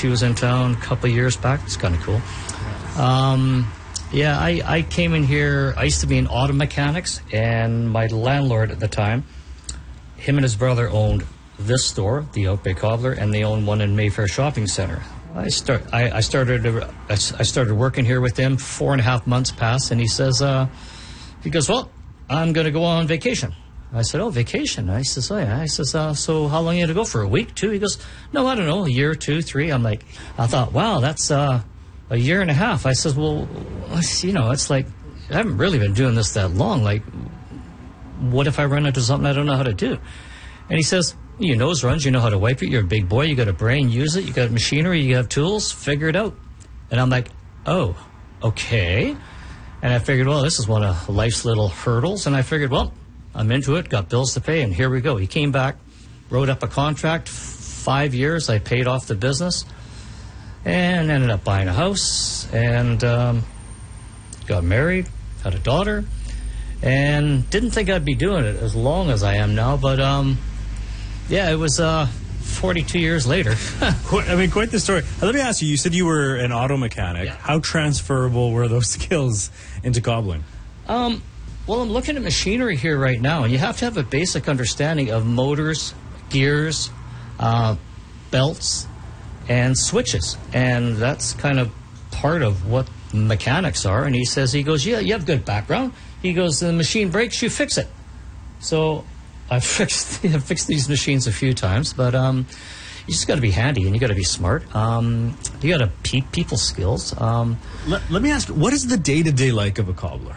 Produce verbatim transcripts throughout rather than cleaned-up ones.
she was in town a couple of years back. It's kind of cool. Um, yeah, I, I came in here. I used to be in auto mechanics, and my landlord at the time, him and his brother owned this store, the Oak Bay Cobbler, and they owned one in Mayfair Shopping Center. I start. I, I started. I started working here with him. Four and a half months passed, and he says, uh, he goes, "Well, I'm going to go on vacation." I said, "Oh, vacation?" I says, "Oh yeah." I says, uh, "So how long are you going to go for? A week, two?" He goes, "No, I don't know, a year, two, three." I'm like, I thought, wow, that's uh, a year and a half. I says, "Well, you know, it's like I haven't really been doing this that long. Like, what if I run into something I don't know how to do?" And he says, "Your nose runs, you know how to wipe it, you're a big boy, you got a brain, use it, you got machinery, you have tools, figure it out." And I'm like, oh, okay. And I figured, well, this is one of life's little hurdles. And I figured, well, I'm into it, got bills to pay, and here we go. He came back, wrote up a contract, five years, I paid off the business, and ended up buying a house, and um, got married, had a daughter, and didn't think I'd be doing it as long as I am now, but... um. Yeah, it was uh, forty-two years later. I mean, quite the story. Let me ask you, you said you were an auto mechanic. Yeah. How transferable were those skills into cobbling? Um, well, I'm looking at machinery here right now, and you have to have a basic understanding of motors, gears, uh, belts, and switches. And that's kind of part of what mechanics are. And he says, he goes, yeah, you have good background. He goes, the machine breaks, you fix it. So... I've fixed, I've fixed these machines a few times, but um, you just got to be handy and you got to be smart. Um, you got to pe- people skills. Um, let, let me ask, what is the day-to-day like of a cobbler?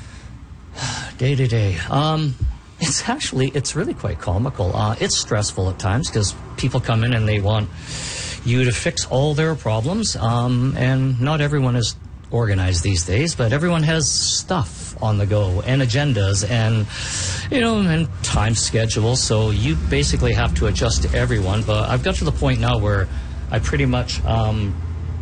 Day-to-day. Um, it's actually, it's really quite comical. Uh, it's stressful at times because people come in and they want you to fix all their problems, um, and not everyone is organized these days, but everyone has stuff on the go and agendas and, you know, and time schedules. So you basically have to adjust to everyone. But I've got to the point now where I pretty much, um,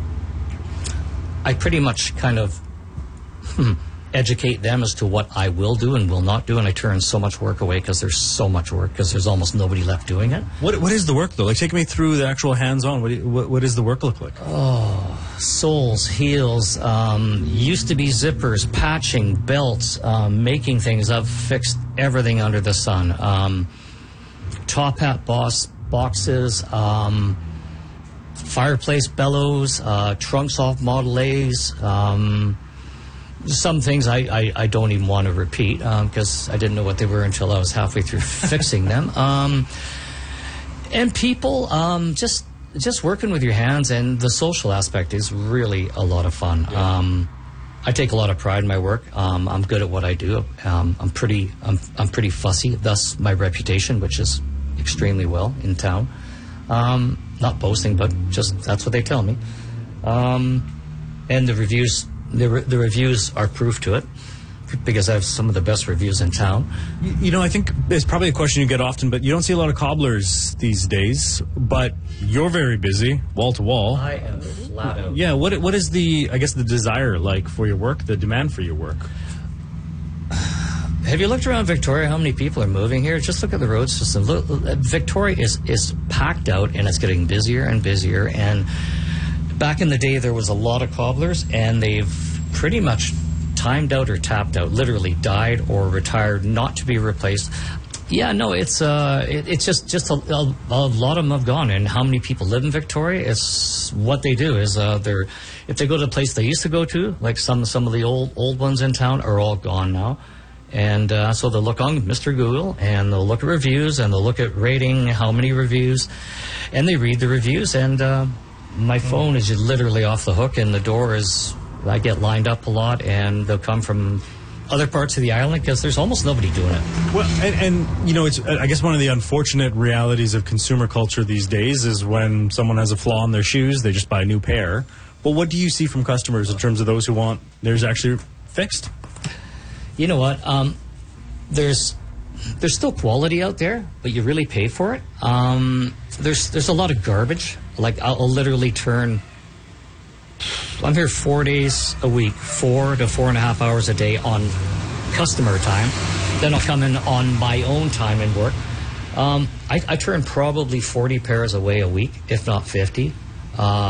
I pretty much kind of hmm, educate them as to what I will do and will not do, and I turn so much work away because there's so much work because there's almost nobody left doing it. What What is the work, though? Like, take me through the actual hands-on. What, do you, what, what does the work look like? Oh, soles, heels, um, used to be zippers, patching, belts, um, making things. I've fixed everything under the sun. Um, top hat boss boxes, um, fireplace bellows, uh, trunks off Model A's, um... Some things I, I, I don't even want to repeat because um, I didn't know what they were until I was halfway through fixing them. Um, and people, um, just just working with your hands, and the social aspect is really a lot of fun. Yeah. Um, I take a lot of pride in my work. Um, I'm good at what I do. Um, I'm pretty I'm, I'm pretty fussy, thus my reputation, which is extremely well in town. Um, not boasting, but just that's what they tell me. Um, and the reviews... The, re- the reviews are proof to it because I have some of the best reviews in town. You, you know, I think it's probably a question you get often, but you don't see a lot of cobblers these days. But you're very busy, wall to wall. I am flat out. Yeah, what what is the, I guess, the desire like for your work, the demand for your work? Have you looked around Victoria, how many people are moving here? Just look at the road system. Look, Victoria is, is packed out, and it's getting busier and busier, and back in the day, there was a lot of cobblers, and they've pretty much timed out or tapped out, literally died or retired, not to be replaced. Yeah, no, it's uh, it, it's just just a, a, a lot of them have gone. And how many people live in Victoria? It's what they do is uh, they're if they go to the place they used to go to, like some some of the old old ones in town are all gone now. And uh, so they'll look on Mister Google, and they'll look at reviews, and they'll look at rating, how many reviews, and they read the reviews, and. Uh, My phone is literally off the hook, and the door is, I get lined up a lot, and they'll come from other parts of the island because there's almost nobody doing it. Well, and, and, you know, it's, I guess one of the unfortunate realities of consumer culture these days is when someone has a flaw in their shoes, they just buy a new pair. But what do you see from customers in terms of those who want theirs actually fixed? You know what? Um, there's there's still quality out there, but you really pay for it. Um, there's there's a lot of garbage. Like, I'll, I'll literally turn... I'm here four days a week, four to four and a half hours a day on customer time. Then I'll come in on my own time and work. Um, I, I turn probably forty pairs away a week, if not fifty. Uh,